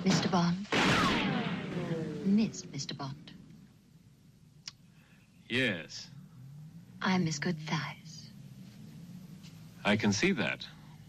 Mr. Bond? Miss Mr. Bond? Yes. I'm Miss Good Thighs. I can see that.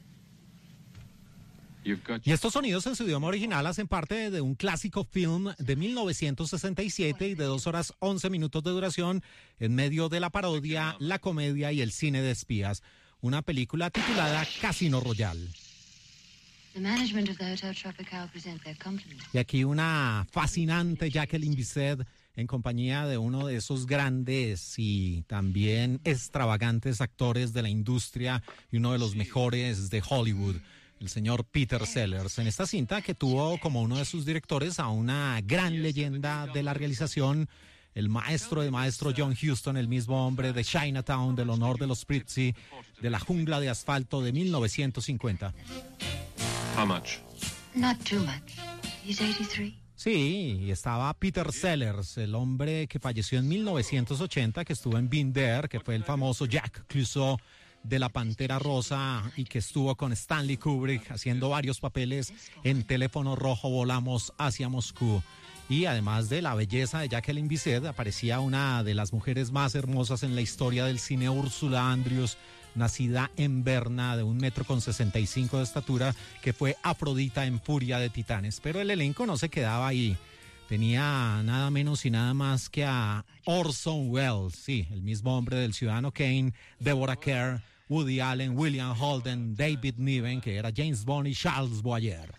Y estos sonidos en su idioma original hacen parte de un clásico film de 1967 y de 2 horas 11 minutos de duración, en medio de la parodia, la comedia y el cine de espías. Una película titulada Casino Royale. The management of the Hotel Tropical present their compliments. Y aquí una fascinante Jacqueline Bisset en compañía de uno de esos grandes y también extravagantes actores de la industria y uno de los mejores de Hollywood, el señor Peter Sellers, en esta cinta que tuvo como uno de sus directores a una gran leyenda de la realización, el maestro de maestro John Huston, el mismo hombre de Chinatown, del honor de los Prizzi, de La jungla de asfalto de 1950. How much? Not too much. He's 83. Sí, y estaba Peter Sellers, el hombre que falleció en 1980, que estuvo en Been There, que fue el famoso Jack Clouseau de La Pantera Rosa y que estuvo con Stanley Kubrick haciendo varios papeles en Teléfono Rojo, Volamos hacia Moscú. Y además de la belleza de Jacqueline Bisset, aparecía una de las mujeres más hermosas en la historia del cine, Ursula Andrews, nacida en Berna, de 1,65 m de estatura, que fue Afrodita en Furia de Titanes. Pero el elenco no se quedaba ahí. Tenía nada menos y nada más que a Orson Welles, sí, el mismo hombre del Ciudadano Kane, Deborah Kerr, Woody Allen, William Holden, David Niven, que era James Bond, y Charles Boyer.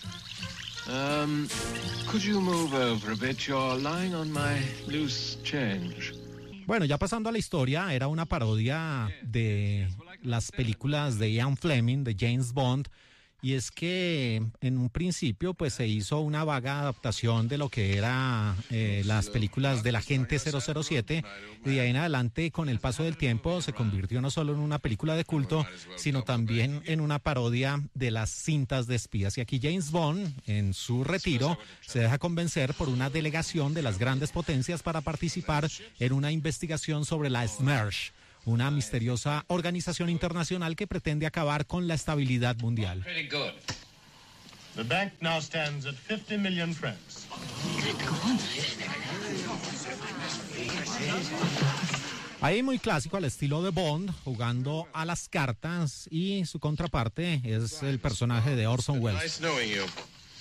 Could you move over a bit? You're lying on my loose change. Bueno, ya pasando a la historia, era una parodia de las películas de Ian Fleming, de James Bond, y es que en un principio pues se hizo una vaga adaptación de lo que era las películas del Agente 007, y de ahí en adelante, con el paso del tiempo, se convirtió no solo en una película de culto, sino también en una parodia de las cintas de espías. Y aquí James Bond, en su retiro, se deja convencer por una delegación de las grandes potencias para participar en una investigación sobre la SMERSH, una misteriosa organización internacional que pretende acabar con la estabilidad mundial. Pretty good. The bank now stands at 50 million francs. Ahí muy clásico al estilo de Bond, jugando a las cartas, y su contraparte es el personaje de Orson Welles. Nice knowing you.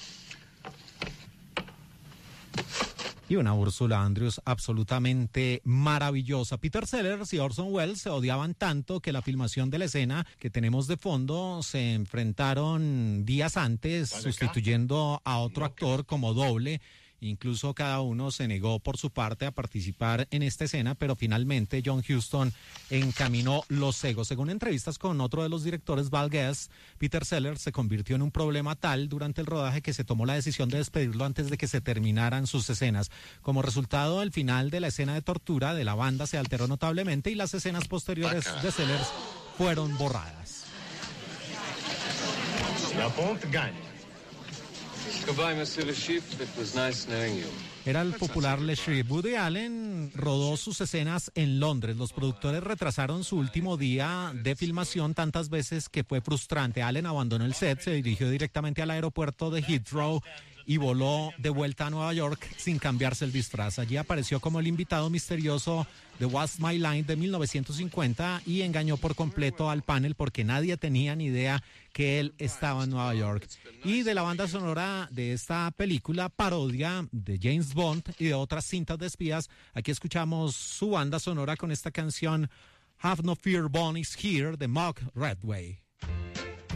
Y una Ursula Andrews absolutamente maravillosa. Peter Sellers y Orson Welles se odiaban tanto que la filmación de la escena que tenemos de fondo se enfrentaron días antes, sustituyendo a otro actor como doble. Incluso cada uno se negó por su parte a participar en esta escena, pero finalmente John Huston encaminó los egos. Según entrevistas con otro de los directores, Val Guest, Peter Sellers se convirtió en un problema tal durante el rodaje que se tomó la decisión de despedirlo antes de que se terminaran sus escenas. Como resultado, el final de la escena de tortura de la banda se alteró notablemente y las escenas posteriores de Sellers fueron borradas. Goodbye, Monsieur Le Chiffre. It was nice knowing you. Era el popular Le Chiffre. Woody Allen rodó sus escenas en Londres. Los productores retrasaron su último día de filmación tantas veces que fue frustrante. Allen abandonó el set, se dirigió directamente al aeropuerto de Heathrow y voló de vuelta a Nueva York sin cambiarse el disfraz. Allí apareció como el invitado misterioso de What's My Line de 1950 y engañó por completo al panel porque nadie tenía ni idea que él estaba en Nueva York. Y de la banda sonora de esta película parodia de James Bond y de otras cintas de espías, aquí escuchamos su banda sonora con esta canción Have No Fear, Bond is Here, de Mark Redway.